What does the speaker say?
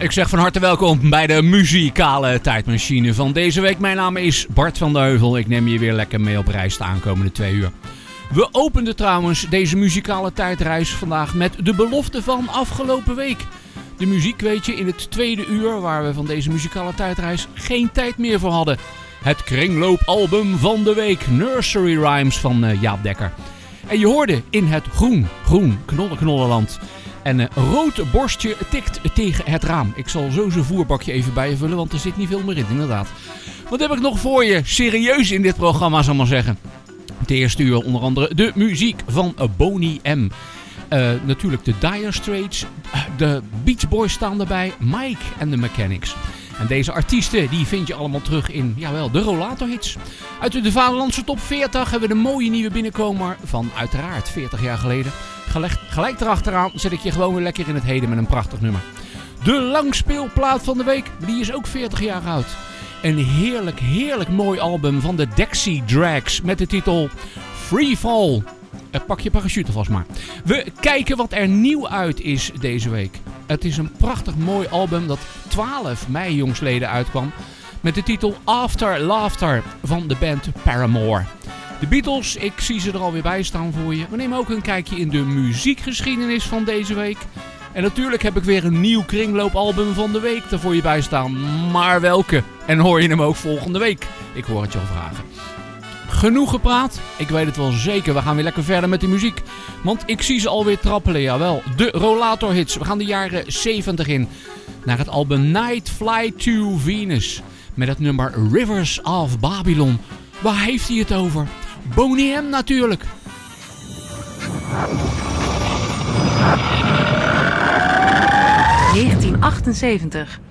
Ik zeg van harte welkom bij de muzikale tijdmachine van deze week. Mijn naam is Bart van de Heuvel. Ik neem je weer lekker mee op reis de aankomende 2 uur. We openden trouwens deze muzikale tijdreis vandaag met de belofte van afgelopen week. De muziek weet je in het 2e uur waar we van deze muzikale tijdreis geen tijd meer voor hadden. Het kringloopalbum van de week, Nursery Rhymes van Jaap Dekker. En je hoorde in het groen knollenland. En rood borstje tikt tegen het raam. Ik zal zo zijn voerbakje even bijvullen, want er zit niet veel meer in, inderdaad. Wat heb ik nog voor je serieus in dit programma, zal ik maar zeggen. Het eerste uur onder andere de muziek van Boney M. Natuurlijk de Dire Straits, de Beach Boys staan erbij, Mike en de Mechanics. En deze artiesten die vind je allemaal terug in, jawel, de Rollator hits. Uit de Vaderlandse top 40 hebben we de mooie nieuwe binnenkomer van uiteraard 40 jaar geleden. Gelijk erachteraan zet ik je gewoon weer lekker in het heden met een prachtig nummer. De langspeelplaat van de week, die is ook 40 jaar oud. Een heerlijk mooi album van de Dexy Drags met de titel Free Fall. Pak je parachute vast maar. We kijken wat er nieuw uit is deze week. Het is een prachtig mooi album dat 12 mei jongsleden uitkwam. Met de titel After Laughter van de band Paramore. De Beatles, ik zie ze er alweer bij staan voor je. We nemen ook een kijkje in de muziekgeschiedenis van deze week. En natuurlijk heb ik weer een nieuw kringloopalbum van de week er voor je bij staan. Maar welke? En hoor je hem ook volgende week? Ik hoor het je al vragen. Genoeg gepraat? Ik weet het wel zeker. We gaan weer lekker verder met de muziek. Want ik zie ze alweer trappelen, jawel. De Rollator hits. We gaan de jaren 70 in. Naar het album Night Fly to Venus. Met het nummer Rivers of Babylon. Waar heeft hij het over? Boney M natuurlijk. (1978)